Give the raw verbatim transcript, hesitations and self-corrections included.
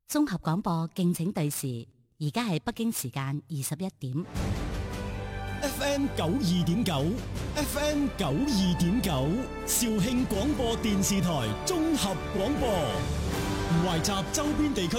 綜合廣播敬請對時，而家係北京時間二十一點。 F M 九二點九，F M 九二點九，肇慶廣播電視台綜合廣播，懷集周邊地區